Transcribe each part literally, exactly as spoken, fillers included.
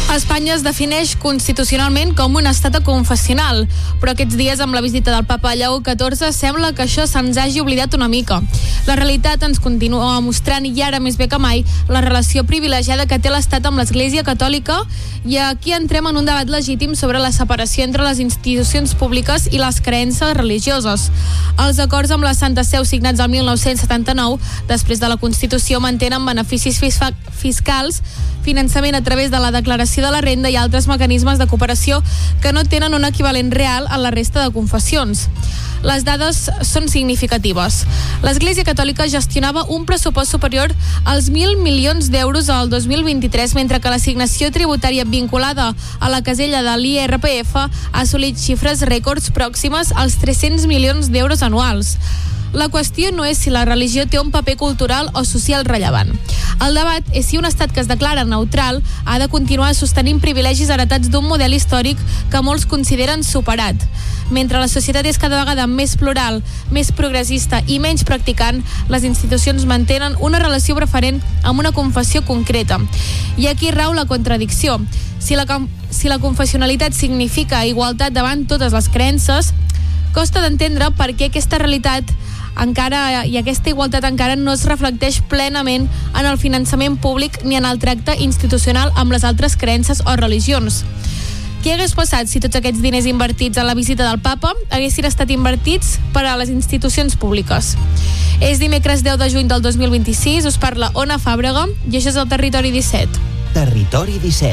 Espanya es defineix constitucionalment com un estat confessional, però aquests dies amb la visita del papa Lleó catorze sembla que això se'ns hagi oblidat una mica. La realitat ens continua mostrant, i ara més bé que mai, la relació privilegiada que té l'Estat amb l'Església Catòlica, i aquí entrem en un debat legítim sobre la separació entre les institucions públiques i les creences religioses. Els acords amb la Santa Seu signats el mil nou-cents setanta-nou, després de la Constitució, mantenen beneficis fiscals, finançament a través de la declaració de la renda i altres mecanismes de cooperació que no tenen un equivalent real a la resta de confessions. Les dades són significatives. L'Església Catòlica gestionava un pressupost superior als mil milions d'euros al dos mil vint-i-tres, mentre que l'assignació tributària vinculada a la casella de l'I R P F ha assolit xifres rècords pròximes als tres-cents milions d'euros anuals. La qüestió no és si la religió té un paper cultural o social rellevant. El debat és si un estat que es declara neutral ha de continuar sostenint privilegis heretats d'un model històric que molts consideren superat. Mentre la societat és cada vegada més plural, més progressista i menys practicant, les institucions mantenen una relació preferent amb una confessió concreta. I aquí rau la contradicció. Si la, si la confessionalitat significa igualtat davant totes les creences, costa d'entendre per què aquesta realitat encara i aquesta igualtat encara no es reflecteix plenament en el finançament públic ni en el tracte institucional amb les altres creences o religions. Què hagués passat si tots aquests diners invertits en la visita del papa haguessin estat invertits per a les institucions públiques? És dimecres deu de juny del dos mil vint-i-sis, us parla Ona Fàbrega i això és el Territori disset. Territori disset.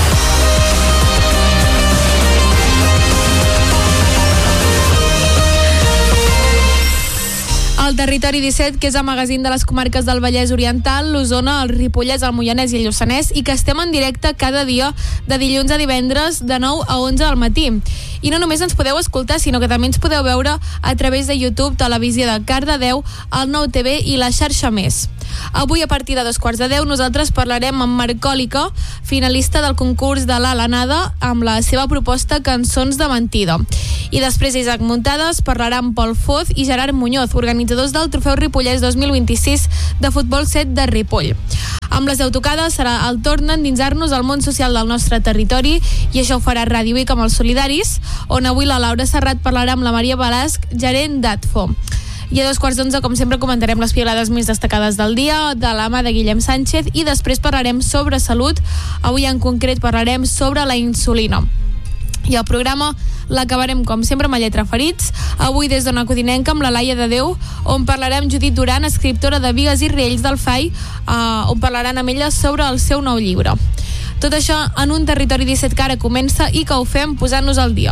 El Territori disset, que és el magazín de les comarques del Vallès Oriental, l'Osona, el Ripollès, el Moianès i el Lluçanès, i que estem en directe cada dia de dilluns a divendres de nou a onze del matí. I no només ens podeu escoltar, sinó que també ens podeu veure a través de YouTube, Televisió de Cardedeu, el Nou T V i la xarxa Més. Avui, a partir de dos quarts de deu, nosaltres parlarem amb Marc Còlica, finalista del concurs de l'Alanada, amb la seva proposta Cançons de Mentida. I després Isaac Muntades parlarà amb Pol Foz i Gerard Muñoz, organitzadors del Trofeu Ripollès dos mil vint-i-sis de Futbol set de Ripoll. Amb les autocades serà el torn d'endinsar-nos al món social del nostre territori, i això ho farà Ràdio Vic amb els Solidaris, on avui la Laura Serrat parlarà amb la Maria Balasc, gerent d'Atfo. I a dos quarts d'onze, com sempre, comentarem les piulades més destacades del dia, de la mà de Guillem Sánchez, i després parlarem sobre salut. Avui en concret parlarem sobre la insulina. I el programa l'acabarem, com sempre, amb la lletra ferits. Avui des d'Ona Codinenca amb la Laia de Déu, on parlarem amb Judit Duran, escriptora de Bigues i Riells del F A I, eh, on parlaran amb ella sobre el seu nou llibre. Tot això en un Territori disset que ara comença i que ho fem posant-nos al dia.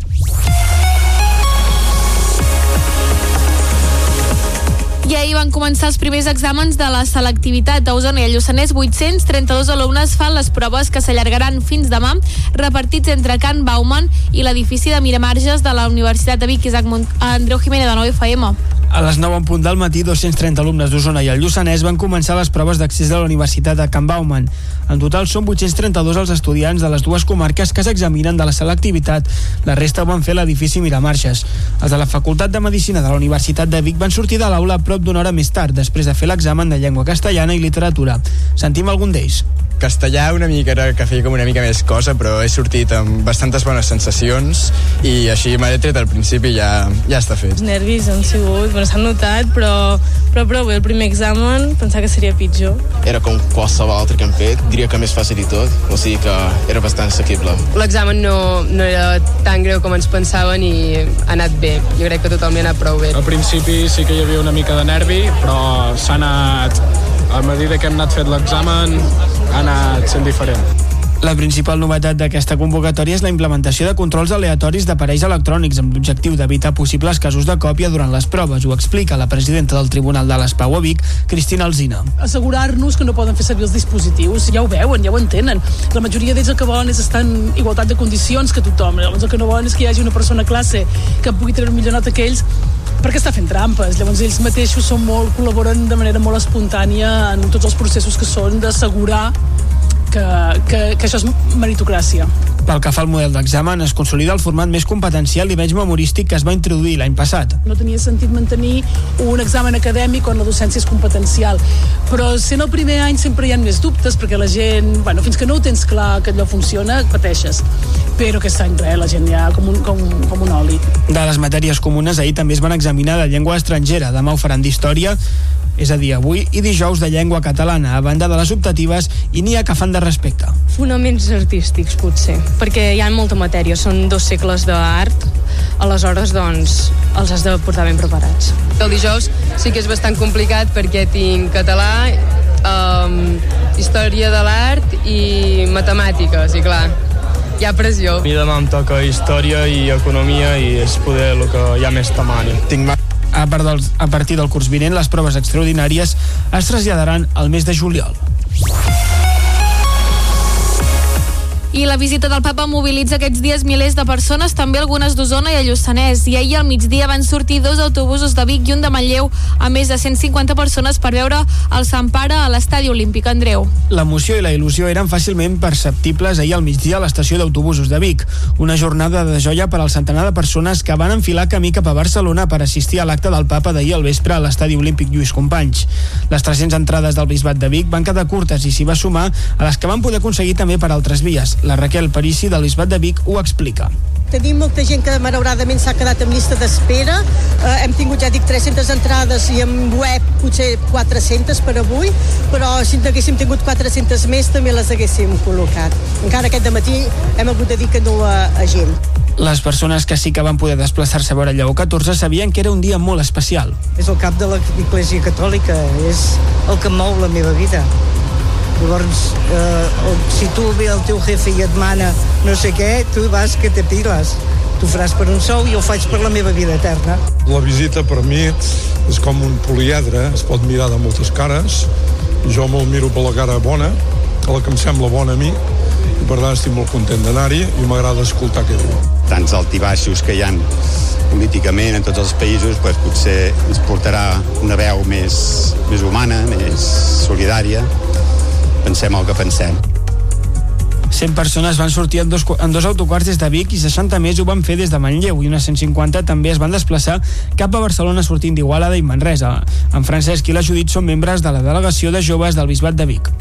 I ahir van començar els primers exàmens de la selectivitat a Osona i al Lluçanès. Vuit-cents trenta-dos alumnes fan les proves, que s'allargaran fins demà, repartits entre Can Bauman i l'edifici de Miramarges de la Universitat de Vic. Isaac Mont- Andreu Jiménez, de nou F M. A les nou en punt del matí, dos-cents trenta alumnes d'Osona i el Lluçanès van començar les proves d'accés a la Universitat de Can Bauman. En total són vuit-cents trenta-dos els estudiants de les dues comarques que s'examinen de la selectivitat. La resta ho van fer a l'edifici Miramarges. Els de la Facultat de Medicina de la Universitat de Vic van sortir de l'aula a prop d'una hora més tard, després de fer l'examen de llengua castellana i literatura. Sentim algun d'ells. Castellà una mica era que feia com una mica més cosa, però he sortit amb bastantes bones sensacions i així m'he tret al principi i ja, ja està fet. Els nervis han sigut, bueno, s'han notat, però, però prou bé. El primer examen pensava que seria pitjor. Era com qualsevol altre que hem fet, diria que més fàcil i tot, o sigui que era bastant assequible. L'examen no, no era tan greu com ens pensaven i ha anat bé. Jo crec que totalment ha anat prou bé. Al principi sí que hi havia una mica de nervi, però s'ha anat, a mesura que hem anat fet l'examen, ha anat sent diferent. La principal novetat d'aquesta convocatòria és la implementació de controls aleatoris d'aparells electrònics amb l'objectiu d'evitar possibles casos de còpia durant les proves. Ho explica la presidenta del Tribunal de l'Espau a Vic, Cristina Alsina. Assegurar-nos que no poden fer servir els dispositius, ja ho veuen, ja ho entenen. La majoria d'ells el que volen és estar en igualtat de condicions que tothom. Llavors el que no volen és que hi hagi una persona a classe que pugui treure millor nota que ells perquè està fent trampes. Llavors ells mateixos són molt, col·laboren de manera molt espontània en tots els processos que són d'assegurar que, que, que això és meritocràcia. Pel que fa al model d'examen, es consolida el format més competencial i menys memorístic que es va introduir l'any passat. No tenia sentit mantenir un examen acadèmic on la docència és competencial, però sent el primer any sempre hi ha més dubtes perquè la gent, bueno, fins que no ho tens clar que allò funciona, pateixes. Però aquest any res, la gent ja com un, com, com un oli. De les matèries comunes, ahir també es van examinar de llengua estrangera, demà ho faran d'història, és a dir, avui, i dijous de llengua catalana, a banda de les optatives, i n'hi ha que fan de respecte. Fonaments artístics, potser, perquè hi ha molta matèria, són dos segles d'art, aleshores, doncs, els has de portar ben preparats. El dijous sí que és bastant complicat perquè tinc català, um, història de l'art i matemàtiques, i clar, hi ha pressió. A mi demà em toca història i economia i és poder el que hi ha més temari. Tinc A, part dels, a partir del curs vinent, les proves extraordinàries es traslladaran al mes de juliol. I la visita del papa mobilitza aquests dies milers de persones, també algunes d'Osona i a Lluçanès. I ahir al migdia van sortir dos autobusos de Vic i un de Manlleu a més de cent cinquanta persones per veure el Sant Pare a l'Estadi Olímpic Andreu. L'emoció i la il·lusió eren fàcilment perceptibles ahir al migdia a l'estació d'autobusos de Vic. Una jornada de joia per al centenar de persones que van enfilar camí cap a Barcelona per assistir a l'acte del papa d'ahir al vespre a l'Estadi Olímpic Lluís Companys. Les tres-centes entrades del Bisbat de Vic van quedar curtes i s'hi va sumar a les que van poder aconseguir també per altres vies. La Raquel Parisi del Bisbat de Vic ho explica. Tenim molta gent que malauradament s'ha quedat en llista d'espera. Eh, hem tingut, ja dic, tres-centes entrades i en web potser quatre-centes per avui, però si n'haguéssim tingut quatre-centes més també les haguéssim col·locat. Encara aquest dematí hem hagut de dir que no a, a gent. Les persones que sí que van poder desplaçar-se a veure Lleó catorze sabien que era un dia molt especial. És el cap de l'Església Catòlica, és el que mou la meva vida. Llavors, eh, si tu ve el teu jefe i et mana no sé què, tu vas que te piles. Tu faràs per un sou i jo ho faig per la meva vida eterna. La visita per mi és com un poliedre, es pot mirar de moltes cares. Jo me'l miro per la cara bona, la que em sembla bona a mi, i per tant estic molt content d'anar-hi i m'agrada escoltar què diu. Tants altibaixos que hi ha políticament en tots els països, doncs potser ens portarà una veu més, més humana, més solidària. Pensem el que pensem. cent persones van sortir en dos, en dos autocars des de Vic i seixanta més ho van fer des de Manlleu i unes cent cinquanta també es van desplaçar cap a Barcelona sortint d'Igualada i Manresa. En Francesc i la Judit són membres de la delegació de joves del Bisbat de Vic.